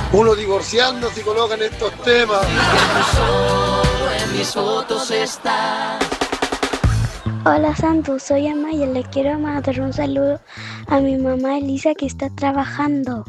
Uno divorciándose y colocan estos temas. Solo en mis fotos está. Hola Santu, soy Amaya, le quiero mandar un saludo a mi mamá Elisa que está trabajando.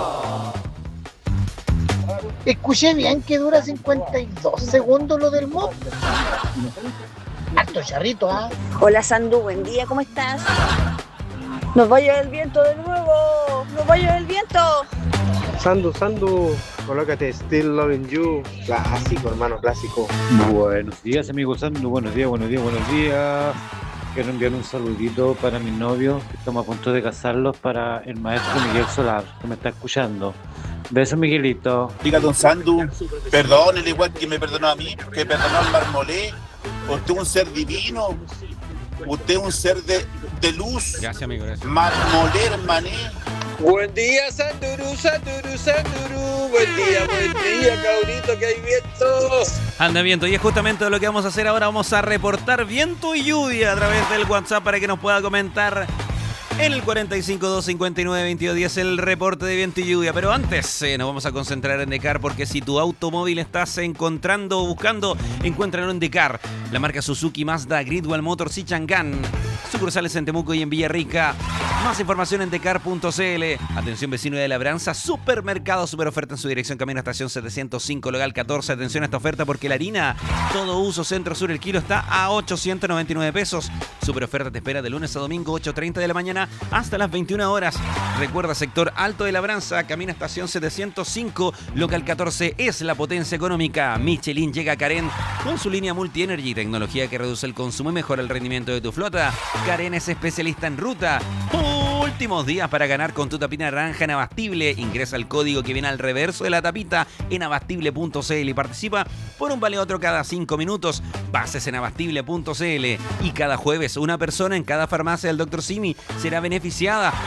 Escuché bien que dura 52 segundos lo del mod. Harto charrito, ¿ah? Hola Sandu, buen día, ¿cómo estás? Nos va a llevar el viento de nuevo, nos va a llevar el viento. Sandu, colócate Still Loving You, clásico hermano, clásico. Buenos días amigos Sandu, buenos días. Quiero enviar un saludito para mi novio, que estamos a punto de casarlos, para el maestro Miguel Solar, que me está escuchando. Besos Miguelito. Diga don Sandu, perdónele igual que me perdonó a mí, que perdonó al Marmolé. Usted es un ser divino, usted es un ser de luz. Gracias amigo, gracias. Marmolé, hermané. Buen día, Sanduru. Buen día, cabrito, que hay viento. Anda viento, y es justamente lo que vamos a hacer ahora. Vamos a reportar viento y lluvia a través del WhatsApp para que nos pueda comentar en el 452592210 el reporte de viento y lluvia. Pero antes nos vamos a concentrar en Decar, porque si tu automóvil estás encontrando o buscando, encuéntralo en Decar. La marca Suzuki, Mazda, Gridwell Motors y Chang'an. Sucursales en Temuco y en Villarrica. Más información en decar.cl. Atención vecino de Labranza, supermercado, super oferta en su dirección, camino a estación 705, local 14. Atención a esta oferta porque la harina todo uso Centro Sur, el kilo está a 899 pesos. Super oferta te espera de lunes a domingo, 8:30 de la mañana hasta las 21 horas. Recuerda, sector Alto de Labranza, camino a estación 705, local 14, es la potencia económica. Michelin llega a Carén con su línea Multi-Energy, tecnología que reduce el consumo y mejora el rendimiento de tu flota. Carén es especialista en ruta. Últimos días para ganar con tu tapita naranja en Abastible. Ingresa el código que viene al reverso de la tapita en abastible.cl y participa por un vale otro cada 5 minutos. Bases en abastible.cl. Y cada jueves una persona en cada farmacia del Dr. Simi será beneficiada